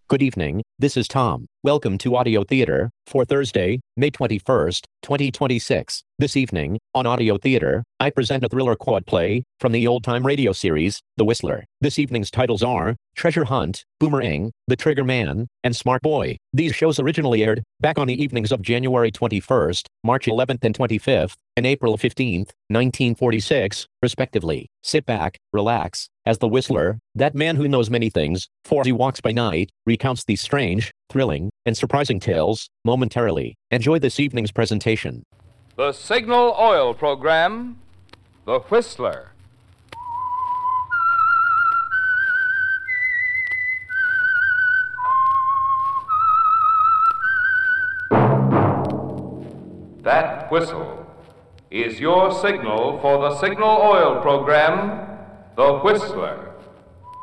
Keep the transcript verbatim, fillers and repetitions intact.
Good evening, this is Tom. Welcome to Audio Theater for Thursday, May twenty-first, twenty twenty-six. This evening, on Audio Theater, I present a thriller quad play from the old-time radio series, The Whistler. This evening's titles are Treasure Hunt, Boomerang, The Trigger Man, and Smart Boy. These shows originally aired back on the evenings of January twenty-first, March eleventh and twenty-fifth, and April fifteenth, nineteen forty-six, respectively. Sit back, relax, as the Whistler, that man who knows many things, for he walks by night, recounts these strange, thrilling, and surprising tales, momentarily. Enjoy this evening's presentation. The Signal Oil Program, The Whistler. That whistle is your signal for the Signal Oil Program, The Whistler.